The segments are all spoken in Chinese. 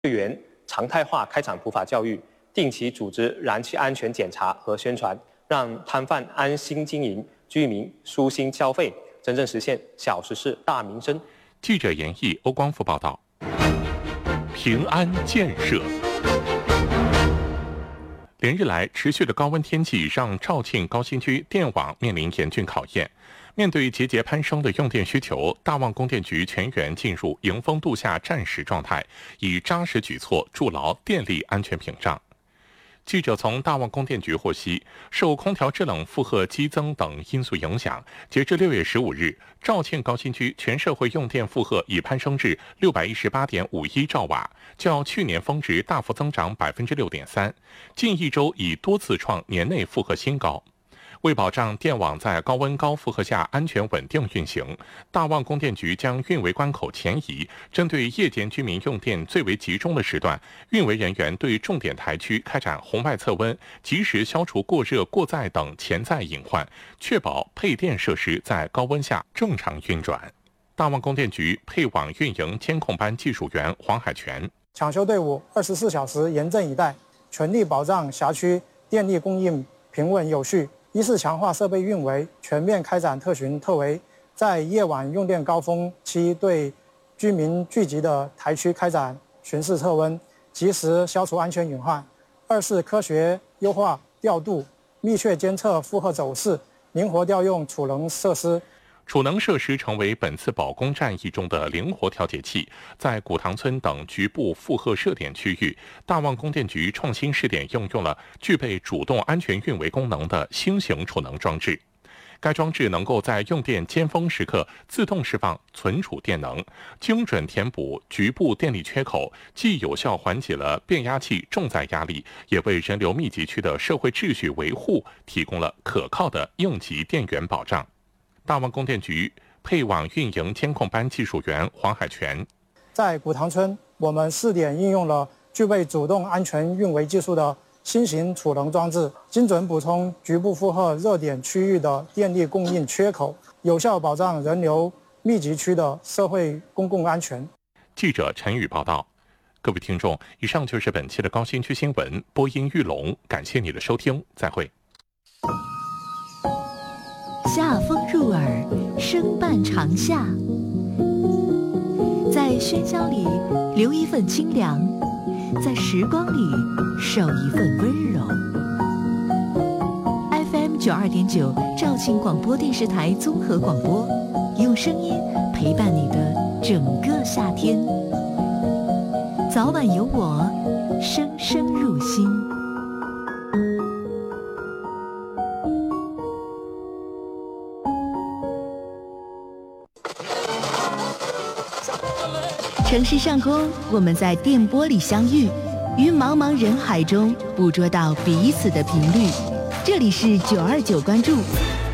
队员常态化开展普法教育，定期组织燃气安全检查和宣传，让摊贩安心经营，居民舒心消费，真正实现小时事大民生。 记者严毅、欧光福报道。平安建设。连日来持续的高温天气让肇庆高新区电网面临严峻考验。面对节节攀升的用电需求，大旺供电局全员进入迎风度夏战时状态，以扎实举措筑牢电力安全屏障。记者从大旺供电局获悉，受空调制冷负荷激增等因素影响，截至6月15日，肇庆高新区全社会用电负荷已攀升至618.51兆瓦，较去年峰值大幅增长6.3%，近一周已多次创年内负荷新高。为保障电网在高温高负荷下安全稳定运行，大旺供电局将运维关口前移，针对夜间居民用电最为集中的时段，运维人员对重点台区开展红外测温，及时消除过热、过载等潜在隐患，确保配电设施在高温下正常运转。大旺供电局配网运营监控班技术员黄海泉： 抢修队伍24小时严阵以待，全力保障辖区电力供应平稳有序。一是强化设备运维，全面开展特巡特维，在夜晚用电高峰期对居民聚集的台区开展巡视测温，及时消除安全隐患。二是科学优化调度，密切监测负荷走势，灵活调用储能设施。 储能设施成为本次保供战役中的灵活调节器，在古塘村等局部负荷热点区域，大旺供电局创新试点应用了具备主动安全运维功能的新型储能装置。该装置能够在用电尖峰时刻自动释放存储电能，精准填补局部电力缺口，既有效缓解了变压器重载压力，也为人流密集区的社会秩序维护提供了可靠的应急电源保障。大旺供电局配网运营监控班技术员黄海泉： 在古塘村，我们试点应用了具备主动安全运维技术的新型储能装置，精准补充局部负荷热点区域的电力供应缺口，有效保障人流密集区的社会公共安全。 记者陈宇报道。各位听众，以上就是本期的高新区新闻，播音玉龙，感谢你的收听，再会。 夏风入耳，声伴长夏。在喧嚣里留一份清凉，在时光里守一份温柔。FM 92.9肇庆广播电视台综合广播，用声音陪伴你的整个夏天。早晚有我，声声入心。城市上空，我们在电波里相遇，于茫茫人海中捕捉到彼此的频率。这里是929关注，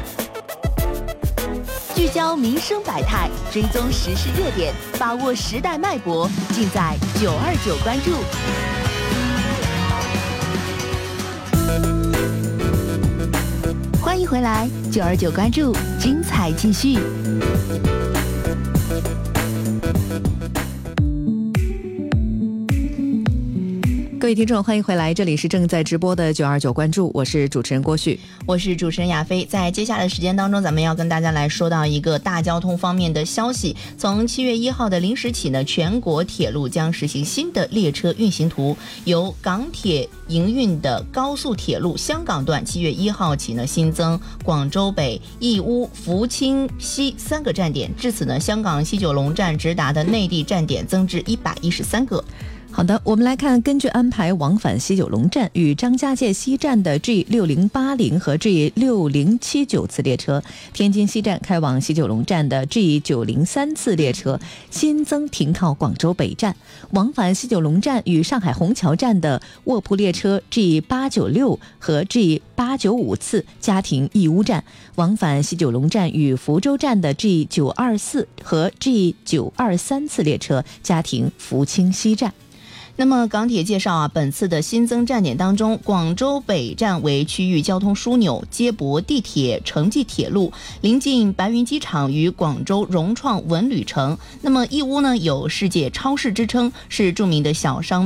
聚焦民生百态，追踪时事热点，把握时代脉搏，尽在929关注。欢迎回来，929关注，精彩继续。各位听众，欢迎回来，这里是正在直播的929关注，我是主持人郭旭， 我是主持人亚飞。在接下来的时间当中，咱们要跟大家来说到一个大交通方面的消息。从7月1号的0时起呢，全国铁路将实行新的列车运行图，由港铁营运的高速铁路香港段7月1号起呢，新增广州北、义乌、福清西3个站点，至此呢，香港西九龙站直达的内地站点增至113个。 好的，我们来看，根据安排，往返西九龙站与张家界西站的 G6080 和 G6079 次列车，天津西站开往西九龙站的 G903 次列车新增停靠广州北站，往返西九龙站与上海虹桥站的卧铺列车 G896 和 G895 次加停义乌站，往返西九龙站与福州站的 G924 和 G923 次列车加停福清西站。 那么港铁介绍啊，本次的新增站点当中，广州北站为区域交通枢纽，接驳地铁、城际铁路，临近白云机场与广州融创文旅城。那么义乌呢有世界超市之称，是著名的小商